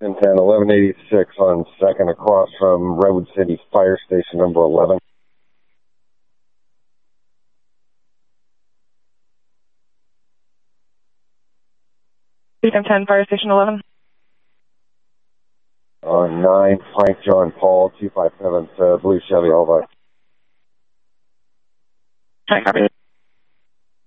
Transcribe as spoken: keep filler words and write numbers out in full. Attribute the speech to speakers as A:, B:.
A: ten ten, eleven eighty-six on second across from Redwood City Fire Station number eleven.
B: ten ten, Fire Station eleven.
A: On nine, Frank John Paul, two five seven, uh, Blue Chevy, all right.
B: Hi, copy.